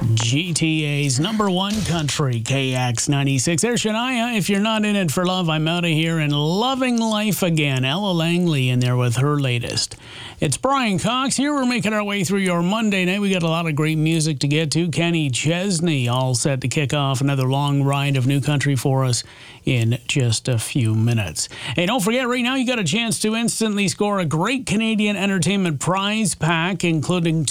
GTA's number one country, KX96. There's Shania. If you're not in it for love, I'm out of here. And Loving Life Again. Ella Langley in there with her latest. It's Brian Cox here. We're making our way through your Monday night. We got a lot of great music to get to. Kenny Chesney all set to kick off another long ride of new country for us in just a few minutes. Hey, don't forget, right now you got a chance to instantly score a great Canadian entertainment prize pack, including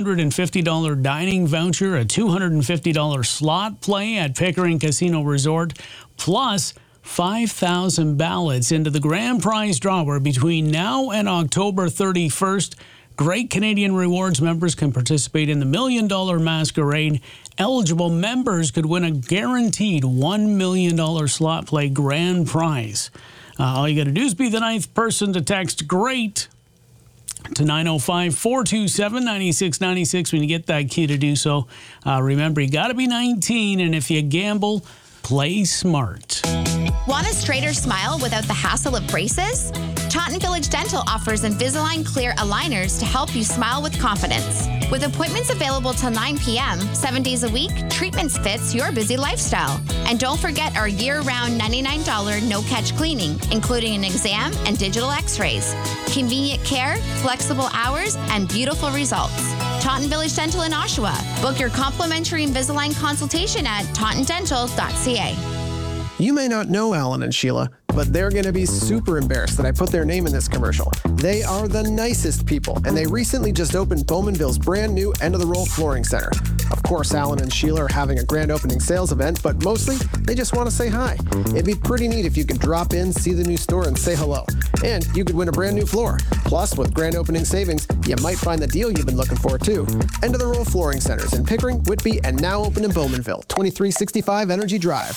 $250 dining voucher, a $250 slot play at Pickering Casino Resort, plus 5,000 ballots into the grand prize draw, where between now and October 31st, Great Canadian Rewards members can participate in the $1 Million Masquerade. Eligible members could win a guaranteed $1 million slot play grand prize. All you got to do is be the ninth person to text GREAT to 905-427-9696 when you get that key to do so. Remember, you got to be 19, and if you gamble, play smart. Want a straighter smile without the hassle of braces? Taunton Village Dental offers Invisalign Clear aligners to help you smile with confidence. With appointments available till 9 p.m., 7 days a week, treatments fits your busy lifestyle. And don't forget our year-round $99 no-catch cleaning, including an exam and digital x-rays. Convenient care, flexible hours, and beautiful results. Taunton Village Dental in Oshawa. Book your complimentary Invisalign consultation at tauntondental.ca. You may not know Alan and Sheila, but they're going to be super embarrassed that I put their name in this commercial. They are the nicest people, and they recently just opened Bowmanville's brand new End of the Roll Flooring Center. Of course, Alan and Sheila are having a grand opening sales event, but mostly they just want to say hi. It'd be pretty neat if you could drop in, see the new store, and say hello. And you could win a brand new floor. Plus, with grand opening savings, you might find the deal you've been looking for, too. End of the Roll Flooring Centers in Pickering, Whitby, and now open in Bowmanville, 2365 Energy Drive.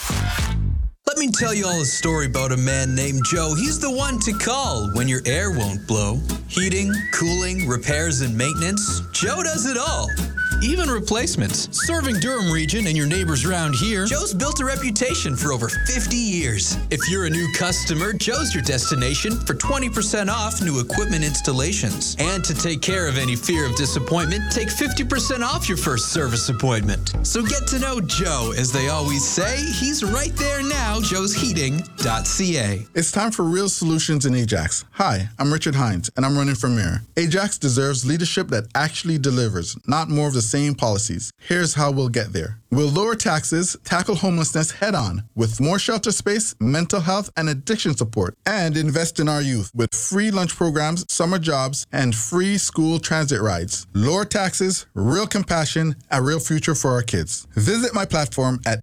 Let me tell you all a story about a man named Joe. He's the one to call when your air won't blow. Heating, cooling, repairs, and maintenance. Joe does it all. Even replacements. Serving Durham region and your neighbors around here, Joe's built a reputation for over 50 years. If you're a new customer, Joe's your destination for 20% off new equipment installations. And to take care of any fear of disappointment, take 50% off your first service appointment. So get to know Joe. As they always say, he's right there now, joesheating.ca. It's time for real solutions in Ajax. Hi, I'm Richard Hines, and I'm running for mayor. Ajax deserves leadership that actually delivers, not more of the same policies. Here's how we'll get there. We'll lower taxes, tackle homelessness head-on with more shelter space, mental health, and addiction support, and invest in our youth with free lunch programs, summer jobs, and free school transit rides. Lower taxes, real compassion, a real future for our kids. Visit my platform at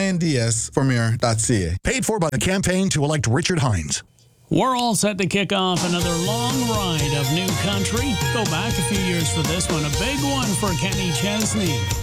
hindsformayor.ca. Paid for by the campaign to elect Richard Hines. We're all set to kick off another long ride of new country. Go back a few years for this one, a big one for Kenny Chesney.